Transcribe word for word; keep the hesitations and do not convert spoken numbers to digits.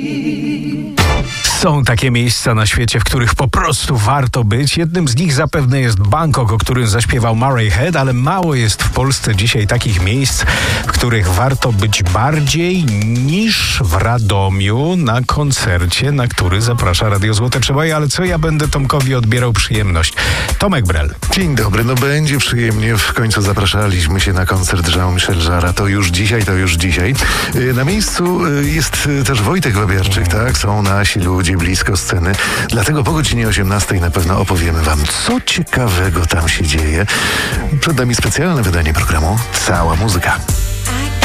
Są takie miejsca na świecie, w których po prostu warto być. Jednym z nich zapewne jest Bangkok, o którym zaśpiewał Murray Head, ale mało jest w Polsce dzisiaj takich miejsc, w których warto być bardziej niż w Radomiu na koncercie, na który zaprasza Radio Złote Przeboje. Ale co ja będę Tomkowi odbierał przyjemność? Tomek Brel. Dzień dobry, no będzie przyjemnie. W końcu zapraszaliśmy się na koncert Jean-Michel Jarre'a. To już dzisiaj, to już dzisiaj. Na miejscu jest też Wojtek Wabiarczyk, tak? Są nasi ludzie blisko sceny. Dlatego po godzinie osiemnastej na pewno opowiemy wam, co ciekawego tam się dzieje. Przed nami specjalne wydanie programu Cała Muzyka.